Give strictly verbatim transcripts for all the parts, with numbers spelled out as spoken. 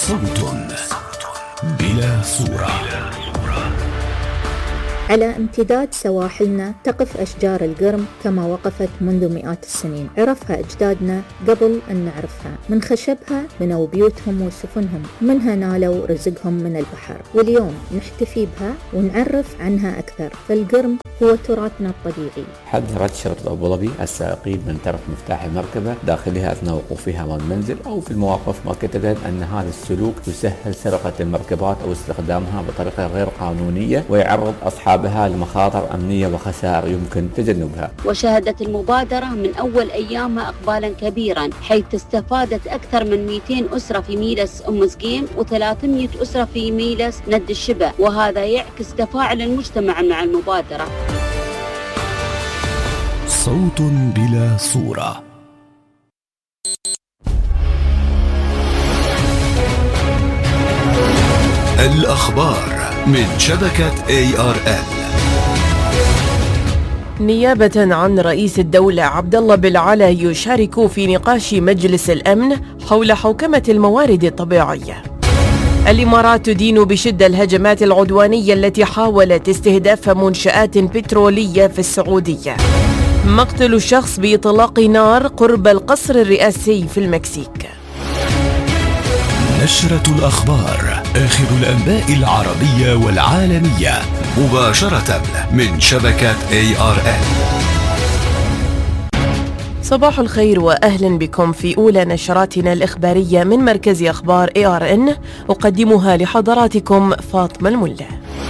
صوت بلا صورة. على امتداد سواحلنا تقف أشجار القرم كما وقفت منذ مئات السنين. عرفها أجدادنا قبل أن نعرفها. من خشبها بنوا بيوتهم وسفنهم، منها نالوا رزقهم من البحر، واليوم نحتفي بها ونعرف عنها أكثر. فالقرم هو تراثنا الطبيعي. حذرت شرطة أبو ظبي السائقين من ترك مفتاح المركبة داخلها أثناء وقوفها أمام المنزل أو في المواقف، مؤكدة أن هذا السلوك يسهل سرقة المركبات أو استخدامها بطريقة غير قانونية ويعرض أصحابها لمخاطر أمنية وخسائر يمكن تجنبها. وشهدت المبادرة من أول أيامها إقبالا كبيرا، حيث استفادت أكثر من مئتين أسرة في ميلس أم سقيم وثلاثمئة أسرة في ميلس ند الشبه، وهذا يعكس تفاعل المجتمع مع المبادرة. صوت بلا صورة. الأخبار من شبكة إيه آر إل. نيابة عن رئيس الدولة عبدالله بالعلا يشارك في نقاش مجلس الأمن حول حوكمة الموارد الطبيعية. الإمارات تدين بشدة الهجمات العدوانية التي حاولت استهداف منشآت بترولية في السعودية. مقتل الشخص بإطلاق نار قرب القصر الرئاسي في المكسيك. نشرة الأخبار، آخر الأنباء العربية والعالمية مباشرة من شبكة إيه آر إل. صباح الخير وأهلا بكم في أولى نشراتنا الإخبارية من مركز أخبار إيه آر إن، أقدمها لحضراتكم فاطمة الملا.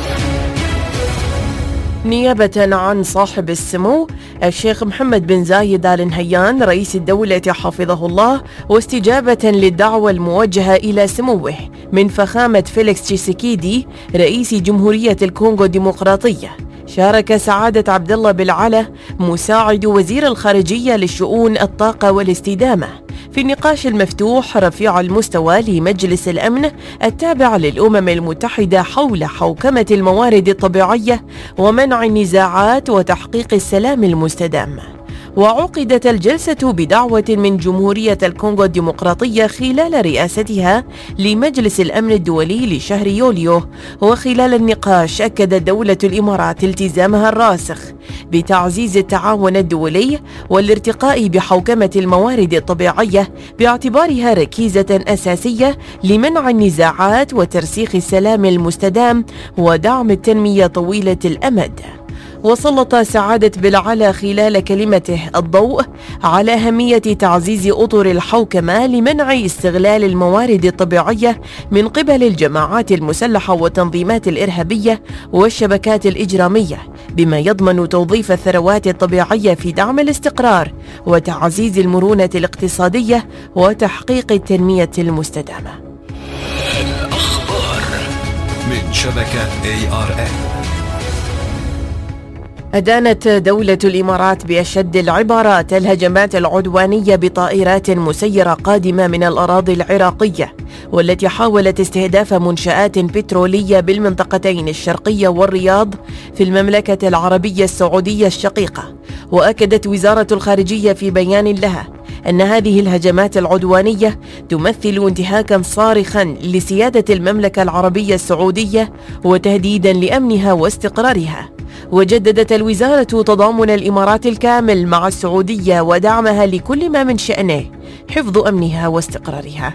نيابة عن صاحب السمو الشيخ محمد بن زايد آل نهيان رئيس الدولة حفظه الله، واستجابة للدعوة الموجهة إلى سموه من فخامة فيليكس تشيسيكيدي رئيس جمهورية الكونغو الديمقراطية، شارك سعادة عبدالله بالعلا مساعد وزير الخارجية للشؤون الطاقة والاستدامة في النقاش المفتوح رفيع المستوى لمجلس الأمن التابع للأمم المتحدة حول حوكمة الموارد الطبيعية ومنع النزاعات وتحقيق السلام المستدام. وعقدت الجلسة بدعوة من جمهورية الكونغو الديمقراطية خلال رئاستها لمجلس الأمن الدولي لشهر يوليو. وخلال النقاش أكدت دولة الإمارات التزامها الراسخ بتعزيز التعاون الدولي والارتقاء بحوكمة الموارد الطبيعية باعتبارها ركيزة أساسية لمنع النزاعات وترسيخ السلام المستدام ودعم التنمية طويلة الأمد. وسلط سعادة بالعلا خلال كلمته الضوء على أهمية تعزيز أطر الحوكمة لمنع استغلال الموارد الطبيعية من قبل الجماعات المسلحة والتنظيمات الإرهابية والشبكات الإجرامية، بما يضمن توظيف الثروات الطبيعية في دعم الاستقرار وتعزيز المرونة الاقتصادية وتحقيق التنمية المستدامة. الأخبار من شبكة إيه آر إل. أدانت دولة الإمارات بأشد العبارات الهجمات العدوانية بطائرات مسيرة قادمة من الأراضي العراقية، والتي حاولت استهداف منشآت بترولية بالمنطقتين الشرقية والرياض في المملكة العربية السعودية الشقيقة. وأكدت وزارة الخارجية في بيان لها أن هذه الهجمات العدوانية تمثل انتهاكا صارخا لسيادة المملكة العربية السعودية وتهديدا لأمنها واستقرارها. وجددت الوزارة تضامن الإمارات الكامل مع السعودية ودعمها لكل ما من شأنه حفظ أمنها واستقرارها.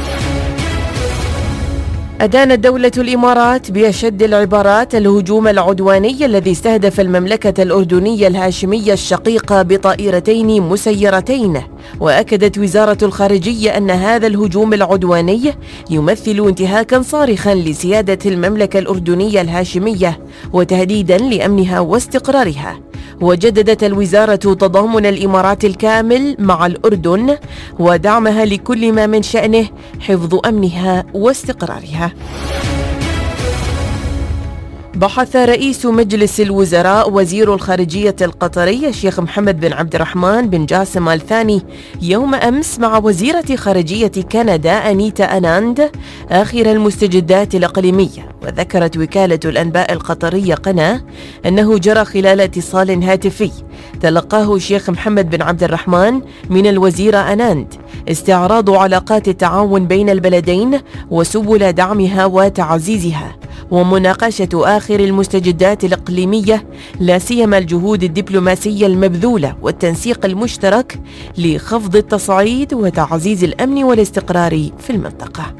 أدانت دولة الإمارات بأشد العبارات الهجوم العدواني الذي استهدف المملكة الأردنية الهاشمية الشقيقة بطائرتين مسيرتين. وأكدت وزارة الخارجية أن هذا الهجوم العدواني يمثل انتهاكا صارخا لسيادة المملكة الأردنية الهاشمية وتهديدا لأمنها واستقرارها. وجددت الوزارة تضامن الإمارات الكامل مع الأردن ودعمها لكل ما من شأنه حفظ أمنها واستقرارها. بحث رئيس مجلس الوزراء وزير الخارجية القطري الشيخ محمد بن عبد الرحمن بن جاسم آل ثاني يوم أمس مع وزيرة خارجية كندا أنيتا أناند آخر المستجدات الإقليمية. وذكرت وكالة الأنباء القطرية قنا أنه جرى خلال اتصال هاتفي تلقاه الشيخ محمد بن عبد الرحمن من الوزيرة أناند استعراض علاقات التعاون بين البلدين وسبل دعمها وتعزيزها، ومناقشة آخر المستجدات الإقليمية لا سيما الجهود الدبلوماسية المبذولة والتنسيق المشترك لخفض التصعيد وتعزيز الأمن والاستقرار في المنطقة.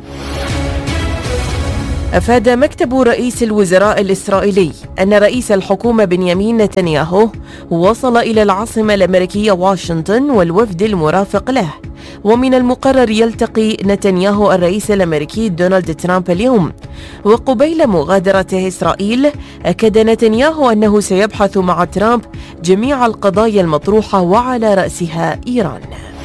أفاد مكتب رئيس الوزراء الإسرائيلي أن رئيس الحكومة بنيامين نتنياهو وصل إلى العاصمة الأمريكية واشنطن والوفد المرافق له، ومن المقرر يلتقي نتنياهو الرئيس الأمريكي دونالد ترامب اليوم. وقبيل مغادرته إسرائيل أكد نتنياهو أنه سيبحث مع ترامب جميع القضايا المطروحة وعلى رأسها إيران.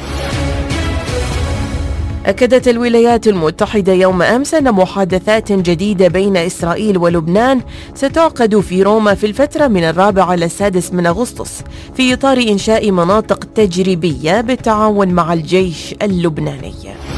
أكدت الولايات المتحدة يوم أمس أن محادثات جديدة بين إسرائيل ولبنان ستعقد في روما في الفترة من الرابع إلى السادس من أغسطس في إطار إنشاء مناطق تجريبية بالتعاون مع الجيش اللبناني.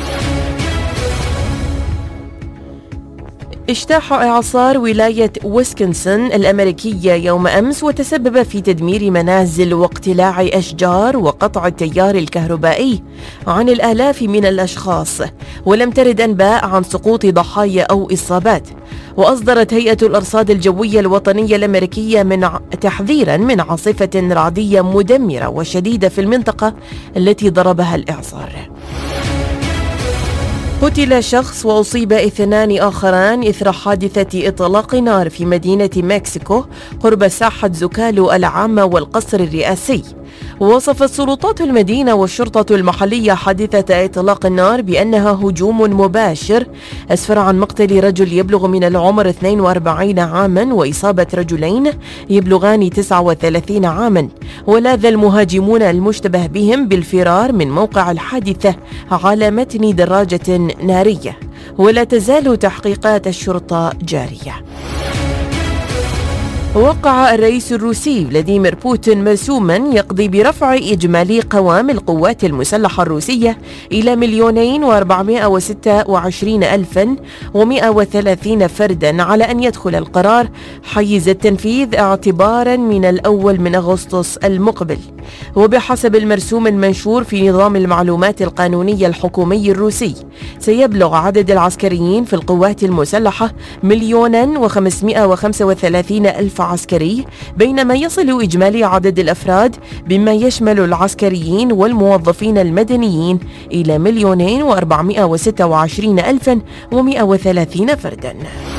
اجتاح إعصار ولاية ويسكنسن الأمريكية يوم أمس وتسبب في تدمير منازل واقتلاع أشجار وقطع التيار الكهربائي عن الآلاف من الأشخاص، ولم ترد أنباء عن سقوط ضحايا أو إصابات. وأصدرت هيئة الأرصاد الجوية الوطنية الأمريكية من تحذيرا من عاصفة رعدية مدمرة وشديدة في المنطقة التي ضربها الإعصار. قتل شخص وأصيب اثنان آخران إثر حادثة إطلاق نار في مدينة مكسيكو قرب ساحة زوكالو العامة والقصر الرئاسي. ووصفت سلطات المدينة والشرطة المحلية حادثة إطلاق النار بأنها هجوم مباشر أسفر عن مقتل رجل يبلغ من العمر اثنين وأربعين عاما وإصابة رجلين يبلغان تسعة وثلاثين عاما. ولاذ المهاجمون المشتبه بهم بالفرار من موقع الحادثة على متن دراجة نارية، ولا تزال تحقيقات الشرطة جارية. وقع الرئيس الروسي فلاديمير بوتين مرسوما يقضي برفع إجمالي قوام القوات المسلحة الروسية إلى مليونين وأربعمائة وستة وعشرين ألفا ومائة وثلاثين فردا على أن يدخل القرار حيز التنفيذ اعتبارا من الأول من أغسطس المقبل. وبحسب المرسوم المنشور في نظام المعلومات القانونية الحكومي الروسي سيبلغ عدد العسكريين في القوات المسلحة مليونا وخمسمائة وخمسة وثلاثين ألف عسكري، بينما يصل إجمالي عدد الأفراد بما يشمل العسكريين والموظفين المدنيين إلى مليونين وأربعمائة وستة وعشرين ألفا ومائة وثلاثين فردا.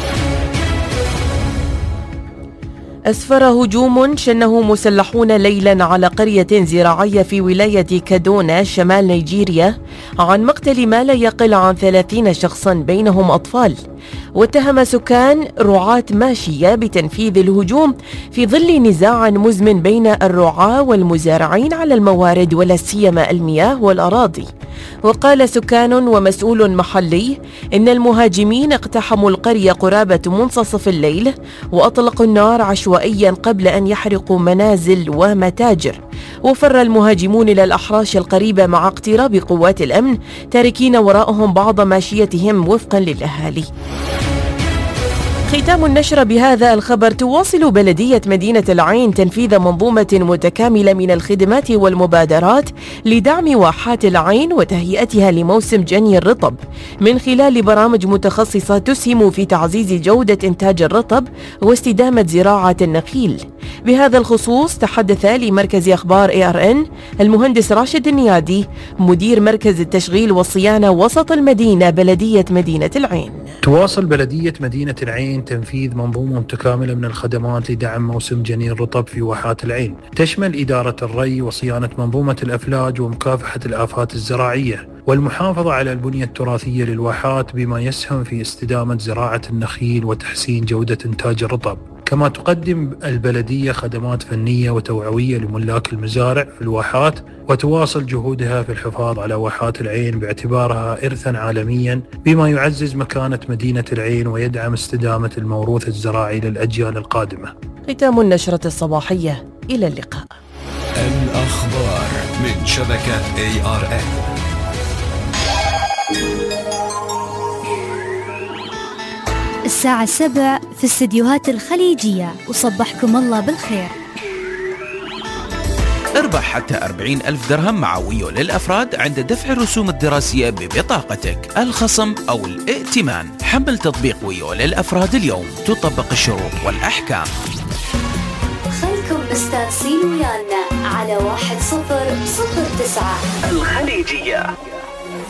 أسفر هجوم شنه مسلحون ليلا على قرية زراعية في ولاية كادونا شمال نيجيريا عن مقتل ما لا يقل عن ثلاثين شخصا بينهم أطفال. واتهم سكان رعاة ماشية بتنفيذ الهجوم في ظل نزاع مزمن بين الرعاة والمزارعين على الموارد ولا سيما المياه والأراضي. وقال سكان ومسؤول محلي إن المهاجمين اقتحموا القرية قرابة منتصف الليل وأطلقوا النار عشوائيا قبل أن يحرقوا منازل ومتاجر. وفر المهاجمون إلى الأحراش القريبة مع اقتراب قوات الأمن تاركين وراءهم بعض ماشيتهم وفقا للأهالي. ختام النشر بهذا الخبر: تواصل بلدية مدينة العين تنفيذ منظومة متكاملة من الخدمات والمبادرات لدعم واحات العين وتهيئتها لموسم جني الرطب من خلال برامج متخصصة تسهم في تعزيز جودة إنتاج الرطب واستدامة زراعة النخيل. بهذا الخصوص تحدث لمركز أخبار إيه آر إن المهندس راشد النيادي مدير مركز التشغيل والصيانة وسط المدينة بلدية مدينة العين. تواصل بلدية مدينة العين تنفيذ منظومة متكاملة من الخدمات لدعم موسم جني الرطب في واحات العين، تشمل إدارة الري وصيانة منظومة الأفلاج ومكافحة الآفات الزراعية والمحافظة على البنية التراثية للواحات بما يسهم في استدامة زراعة النخيل وتحسين جودة إنتاج الرطب. كما تقدم البلدية خدمات فنية وتوعوية لملاك المزارع في الواحات، وتواصل جهودها في الحفاظ على واحات العين باعتبارها إرثاً عالمياً، بما يعزز مكانة مدينة العين ويدعم استدامة الموروث الزراعي للأجيال القادمة. ختام النشرة الصباحية، إلى اللقاء. الأخبار من شبكة إيه آر إن. الساعة السبع في استديوهات الخليجية، وصبحكم الله بالخير. اربح حتى أربعين ألف درهم مع ويو للأفراد عند دفع الرسوم الدراسية ببطاقتك، الخصم أو الائتمان. حمل تطبيق ويو للأفراد اليوم، تطبق الشروط والأحكام. خلكم مستانسين ويانا على واحد صفر صفر تسعة الخليجية.